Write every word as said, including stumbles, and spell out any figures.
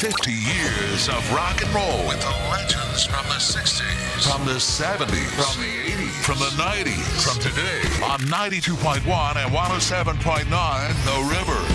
fifty years of rock and roll with the legends from the sixties, from the seventies, from the eighties, from the nineties, from today on ninety-two point one and one oh seven point nine The River.